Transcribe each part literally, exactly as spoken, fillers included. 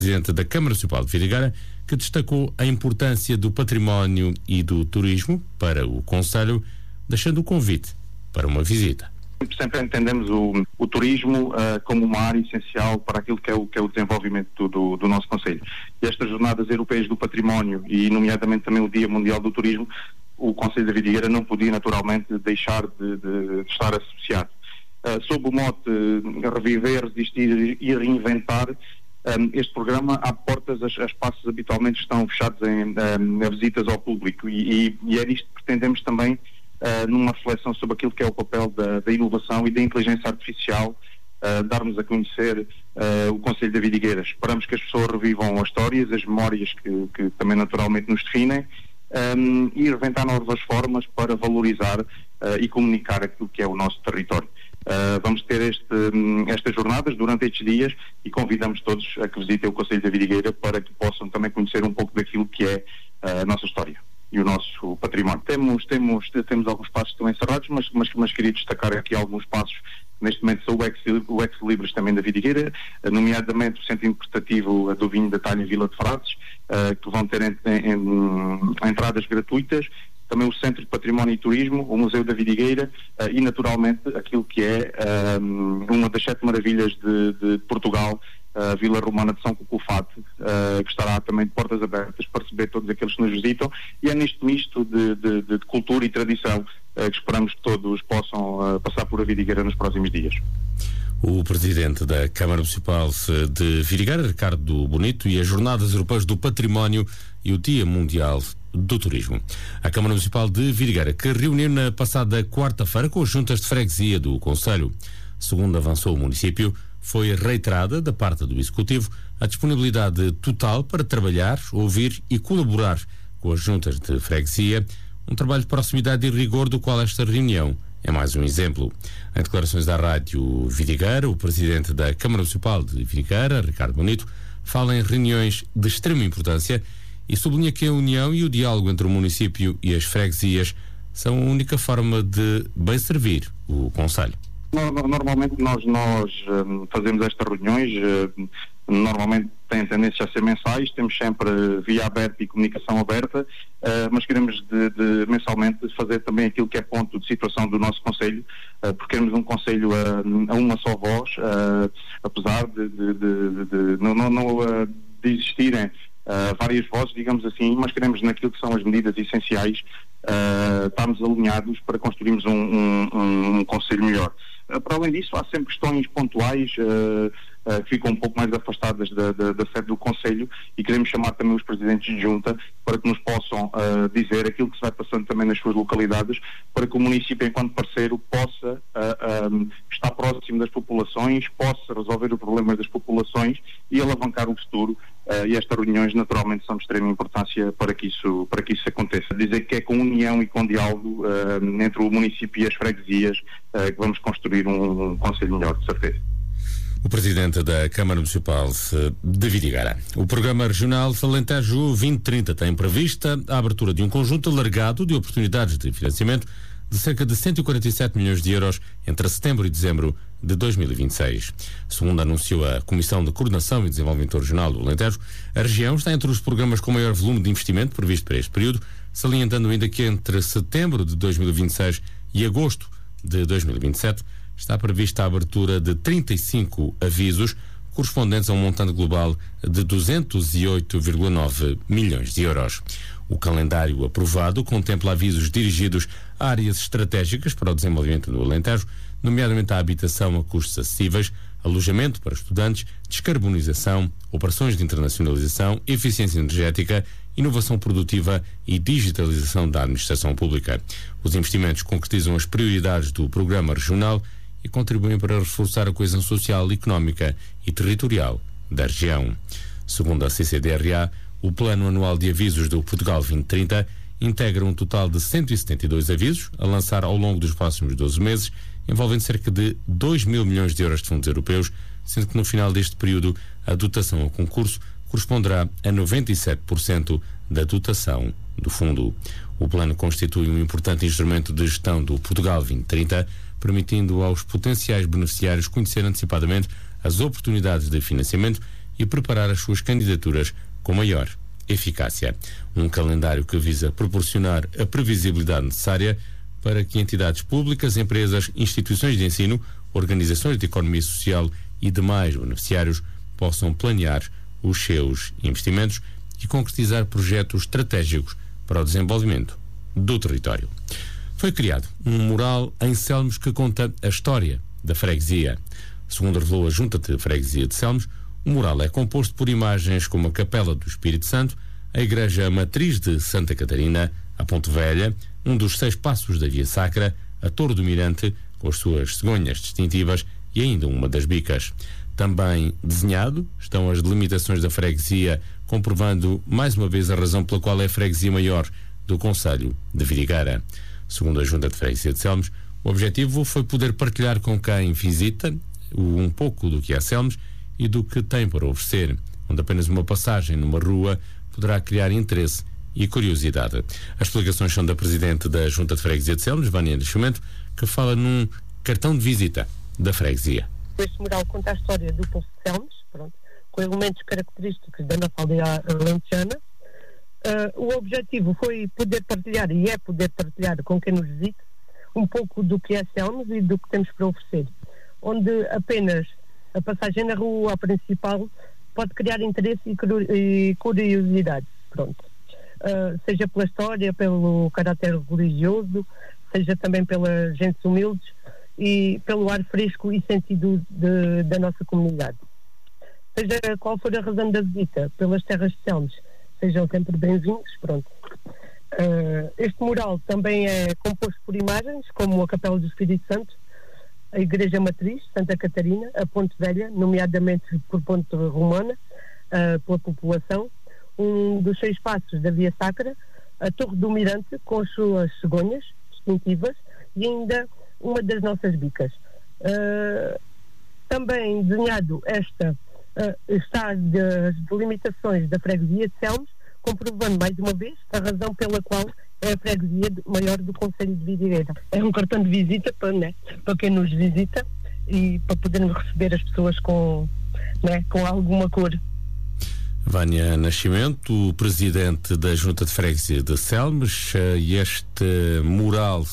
Presidente da Câmara Municipal de Vidigueira, que destacou a importância do património e do turismo para o concelho, deixando o convite para uma visita. Sempre entendemos o, o turismo uh, como uma área essencial para aquilo que é o, que é o desenvolvimento do, do nosso concelho. E estas jornadas europeias do património e nomeadamente também o Dia Mundial do Turismo, o Concelho da Vidigueira não podia naturalmente deixar de, de, de estar associado. Uh, sob o mote uh, reviver, resistir e reinventar, um, este programa abre portas, as, as espaços habitualmente estão fechados em um, visitas ao público e, e, e é disto que pretendemos também Uh, numa reflexão sobre aquilo que é o papel da, da inovação e da inteligência artificial, uh, darmos a conhecer uh, o Concelho da Vidigueira. Esperamos que as pessoas revivam as histórias, as memórias que, que também naturalmente nos definem, um, e inventar novas formas para valorizar uh, e comunicar aquilo que é o nosso território. Uh, vamos ter este, um, estas jornadas durante estes dias e convidamos todos a que visitem o Concelho da Vidigueira para que possam também conhecer um pouco daquilo que é uh, a nossa história e o nosso património. Temos, temos, temos alguns passos que estão encerrados, mas, mas, mas queria destacar aqui alguns passos. Neste momento são o Ex, o Ex Libris também da Vidigueira, nomeadamente o Centro Interpretativo do Vinho da Talha Vila de Frades, uh, que vão ter em, em, em, entradas gratuitas, também o Centro de Património e Turismo, o Museu da Vidigueira uh, e naturalmente aquilo que é um, uma das sete maravilhas de, de Portugal, a Vila Romana de São Cucufate, uh, que estará também de portas abertas para receber todos aqueles que nos visitam, e é neste misto de, de, de cultura e tradição uh, que esperamos que todos possam uh, passar por a Vidigueira nos próximos dias. O Presidente da Câmara Municipal de Vidigueira, Ricardo Bonito, e as Jornadas Europeias do Património e o Dia Mundial do Turismo. A Câmara Municipal de Vidigueira, que reuniu na passada quarta-feira com as juntas de freguesia do concelho. Segundo avançou o município, foi reiterada da parte do Executivo a disponibilidade total para trabalhar, ouvir e colaborar com as juntas de freguesia, um trabalho de proximidade e rigor do qual esta reunião é mais um exemplo. Em declarações da Rádio Vidigueira, o Presidente da Câmara Municipal de Vidigueira, Ricardo Bonito, fala em reuniões de extrema importância e sublinha que a união e o diálogo entre o município e as freguesias são a única forma de bem servir o concelho. Normalmente nós, nós um, fazemos estas reuniões, uh, normalmente têm tendência a ser mensais, temos sempre via aberta e comunicação aberta, uh, mas queremos de, de, mensalmente fazer também aquilo que é ponto de situação do nosso concelho, uh, porque queremos um concelho a, a uma só voz, uh, apesar de, de, de, de, de não, não, não, uh, de existirem Uh, várias vozes, digamos assim, mas queremos naquilo que são as medidas essenciais uh, estarmos alinhados para construirmos um, um, um, um concelho melhor. Uh, para além disso, há sempre questões pontuais uh, uh, que ficam um pouco mais afastadas da, da, da sede do concelho e queremos chamar também os presidentes de junta para que nos possam uh, dizer aquilo que se vai passando também nas suas localidades, para que o município, enquanto parceiro, possa uh, um, estar próximo das populações, possa resolver os problemas das populações e alavancar o futuro. Uh, e estas reuniões naturalmente são de extrema importância para que isso, para que isso aconteça. Dizer que é com união e com diálogo uh, entre o município e as freguesias uh, que vamos construir um, um concelho melhor, de certeza. O Presidente da Câmara Municipal de Vidigueira. O Programa Regional Alentejo vinte trinta tem prevista a abertura de um conjunto alargado de oportunidades de financiamento de cerca de cento e quarenta e sete milhões de euros entre setembro e dezembro de dois mil e vinte e seis. Segundo anunciou a Comissão de Coordenação e Desenvolvimento Regional do Alentejo, a região está entre os programas com maior volume de investimento previsto para este período, salientando ainda que entre setembro de dois mil e vinte e seis e agosto de dois mil e vinte e sete está prevista a abertura de trinta e cinco avisos, correspondentes a um montante global de duzentos e oito vírgula nove milhões de euros. O calendário aprovado contempla avisos dirigidos a áreas estratégicas para o desenvolvimento do Alentejo, nomeadamente a habitação a custos acessíveis, alojamento para estudantes, descarbonização, operações de internacionalização, eficiência energética, inovação produtiva e digitalização da administração pública. Os investimentos concretizam as prioridades do programa regional e contribuem para reforçar a coesão social, económica e territorial da região. Segundo a C C D R A, o Plano Anual de Avisos do Portugal vinte trinta integra um total de cento e setenta e dois avisos a lançar ao longo dos próximos doze meses, envolvendo cerca de dois mil milhões de euros de fundos europeus, sendo que no final deste período a dotação ao concurso corresponderá a noventa e sete por cento da dotação do fundo. O plano constitui um importante instrumento de gestão do Portugal vinte trinta, permitindo aos potenciais beneficiários conhecer antecipadamente as oportunidades de financiamento e preparar as suas candidaturas com maior eficácia. Um calendário que visa proporcionar a previsibilidade necessária para que entidades públicas, empresas, instituições de ensino, organizações de economia social e demais beneficiários possam planear os seus investimentos e concretizar projetos estratégicos para o desenvolvimento do território. Foi criado um mural em Selmos que conta a história da freguesia. Segundo revelou a Junta de Freguesia de Selmos, o mural é composto por imagens como a Capela do Espírito Santo, a Igreja Matriz de Santa Catarina, a Ponte Velha, um dos seis passos da Via Sacra, a Torre do Mirante, com as suas cegonhas distintivas e ainda uma das bicas. Também desenhado estão as delimitações da freguesia, comprovando mais uma vez a razão pela qual é a freguesia maior do concelho de Vidigueira. Segundo a Junta de Freguesia de Selmos, o objetivo foi poder partilhar com quem visita um pouco do que é Selmos e do que tem para oferecer, onde apenas uma passagem numa rua poderá criar interesse e curiosidade. As explicações são da Presidente da Junta de Freguesia de Selmos, Vânia Nascimento, que fala num cartão de visita da freguesia. Este mural conta a história do povo de Selmos, pronto, com elementos característicos da nossa aldeia alentejana. Uh, o objetivo foi poder partilhar, e é poder partilhar com quem nos visita, um pouco do que é Selmos e do que temos para oferecer, onde apenas a passagem na rua principal pode criar interesse e curiosidade, pronto. Uh, seja pela história, pelo caráter religioso, seja também pelas gentes humildes e pelo ar fresco e sentido de, da nossa comunidade. Seja qual for a razão da visita pelas terras de Selmos, sejam sempre bem-vindos, pronto. Uh, este mural também é composto por imagens como a Capela do Espírito Santo, a Igreja Matriz, Santa Catarina, a Ponte Velha, nomeadamente por Ponte Romana, uh, pela população, um dos seis passos da Via Sacra, a Torre do Mirante com as suas cegonhas distintivas e ainda uma das nossas bicas. Uh, também desenhado esta uh, está das delimitações da freguesia de Selmos, comprovando mais uma vez a razão pela qual é a freguesia maior do concelho de Vidigueira. É um cartão de visita para, né, para quem nos visita e para podermos receber as pessoas com, né, com alguma cor. Vânia Nascimento, Presidente da Junta de Freguesia de Selmos, e este mural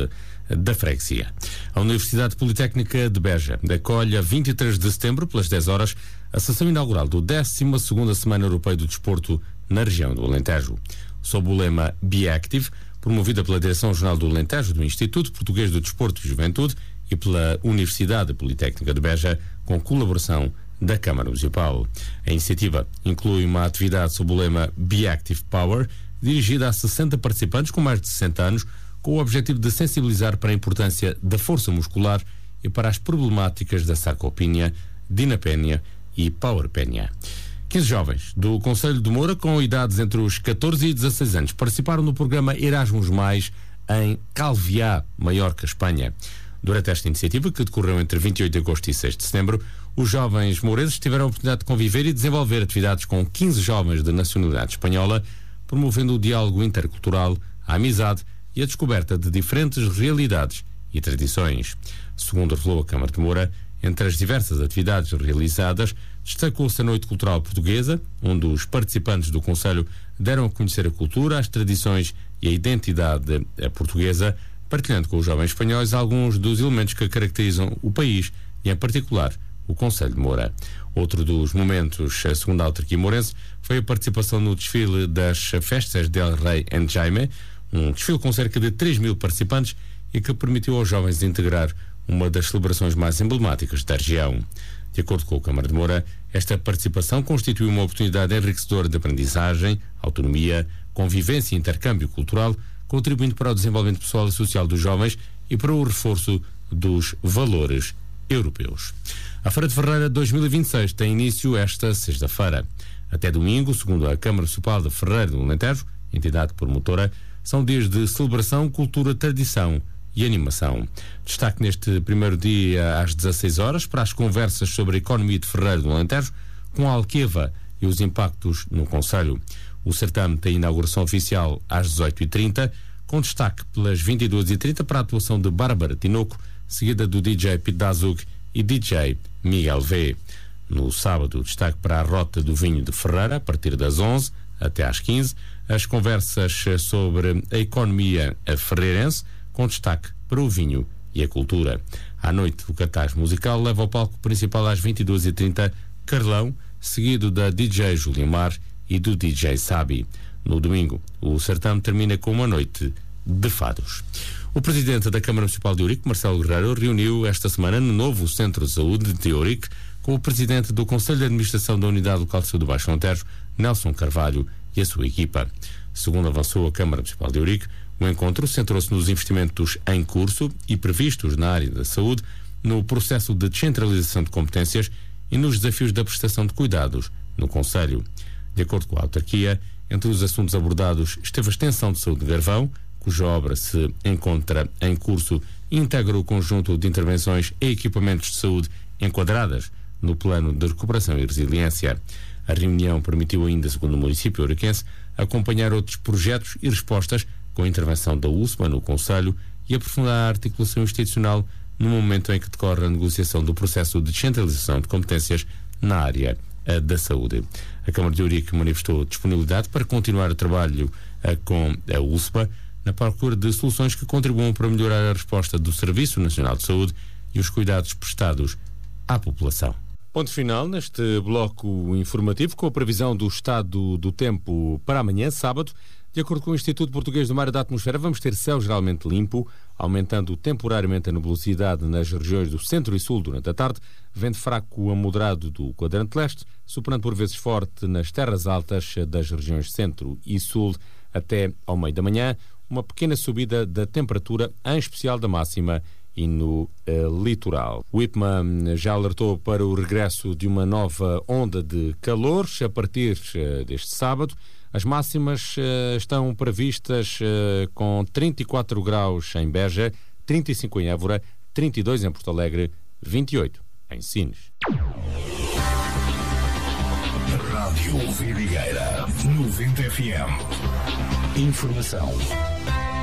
da freguesia. A Universidade Politécnica de Beja acolhe a vinte e três de setembro, pelas dez horas, a sessão inaugural do décima segunda Semana Europeia do Desporto na região do Alentejo. Sob o lema Be Active, promovida pela Direção-Geral do Alentejo do Instituto Português do Desporto e Juventude e pela Universidade Politécnica de Beja, com colaboração da Câmara Municipal. A iniciativa inclui uma atividade sob o lema Be Active Power, dirigida a sessenta participantes com mais de sessenta anos, com o objetivo de sensibilizar para a importância da força muscular e para as problemáticas da sarcopenia, dinapénia e powerpenia. quinze jovens do Concelho de Moura, com idades entre os catorze e dezasseis anos, participaram no programa Erasmus Mais em Calviá, Maiorca, Espanha. Durante esta iniciativa, que decorreu entre vinte e oito de agosto e seis de setembro, os jovens mourenses tiveram a oportunidade de conviver e desenvolver atividades com quinze jovens de nacionalidade espanhola, promovendo o diálogo intercultural, a amizade e a descoberta de diferentes realidades e tradições. Segundo revelou a Câmara de Moura, entre as diversas atividades realizadas, destacou-se a Noite Cultural Portuguesa, onde os participantes do Conselho deram a conhecer a cultura, as tradições e a identidade portuguesa, partilhando com os jovens espanhóis alguns dos elementos que caracterizam o país e, em particular, o Concelho de Moura. Outro dos momentos, segundo a autarquia mourense, foi a participação no desfile das Festas del Rei en Jaime, um desfile com cerca de três mil participantes e que permitiu aos jovens integrar uma das celebrações mais emblemáticas da região. De acordo com a Câmara de Moura, esta participação constitui uma oportunidade enriquecedora de aprendizagem, autonomia, convivência e intercâmbio cultural, contribuindo para o desenvolvimento pessoal e social dos jovens e para o reforço dos valores europeus. A Feira de Ferreira dois mil e vinte e seis tem início esta sexta-feira. Até domingo, segundo a Câmara Municipal de Ferreira do Alentejo, entidade promotora, são dias de celebração, cultura, tradição e animação. Destaque neste primeiro dia às dezasseis horas para as conversas sobre a economia de Ferreira do Alentejo com a Alqueva e os impactos no concelho. O certame tem inauguração oficial às dezoito e trinta, com destaque pelas vinte e duas e trinta para a atuação de Bárbara Tinoco, seguida do D J Pete Dazug e D J Miguel V. No sábado, destaque para a Rota do Vinho de Ferreira, a partir das onze até às quinze, as conversas sobre a economia ferreirense, com destaque para o vinho e a cultura. À noite, o cartaz musical leva ao palco principal às vinte e duas e trinta Carlão, seguido da D J Julimar e do D J Sabi. No domingo, o certame termina com uma noite de fados. O presidente da Câmara Municipal de Ourique, Marcelo Guerreiro, reuniu esta semana no novo Centro de Saúde de Ourique com o presidente do Conselho de Administração da Unidade Local de Saúde do Baixo Alentejo, Nelson Carvalho, e a sua equipa. Segundo avançou a Câmara Municipal de Ourique, o encontro centrou-se nos investimentos em curso e previstos na área da saúde, no processo de descentralização de competências e nos desafios da prestação de cuidados no Conselho. De acordo com a autarquia, entre os assuntos abordados esteve a extensão de saúde de Garvão, cuja obra se encontra em curso e integra o conjunto de intervenções e equipamentos de saúde enquadradas no Plano de Recuperação e Resiliência. A reunião permitiu ainda, segundo o município ouriquense, acompanhar outros projetos e respostas com a intervenção da U S M A no Conselho e aprofundar a articulação institucional no momento em que decorre a negociação do processo de descentralização de competências na área da saúde. A Câmara de Ourique manifestou disponibilidade para continuar o trabalho com a U S M A na procura de soluções que contribuam para melhorar a resposta do Serviço Nacional de Saúde e os cuidados prestados à população. Ponto final neste bloco informativo com a previsão do estado do tempo para amanhã, sábado. De acordo com o Instituto Português do Mar e da Atmosfera, vamos ter céu geralmente limpo, aumentando temporariamente a nebulosidade nas regiões do centro e sul durante a tarde, vento fraco a moderado do quadrante leste, soprando por vezes forte nas terras altas das regiões centro e sul até ao meio da manhã, uma pequena subida da temperatura, em especial da máxima e no uh, litoral. O I P M A já alertou para o regresso de uma nova onda de calor a partir uh, deste sábado. As máximas uh, estão previstas uh, com trinta e quatro graus em Beja, trinta e cinco em Évora, trinta e dois em Porto Alegre, vinte e oito em Sines. Rádio Vidigueira, noventa F M. Informação